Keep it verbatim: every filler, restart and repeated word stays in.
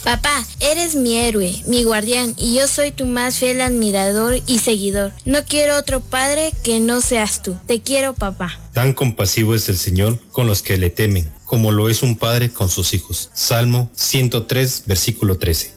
Papá, eres mi héroe, mi guardián, y yo soy tu más fiel admirador y seguidor. No quiero otro padre que no seas tú. Te quiero, papá. Tan compasivo es el Señor con los que le temen, como lo es un padre con sus hijos. Salmo ciento tres, versículo trece.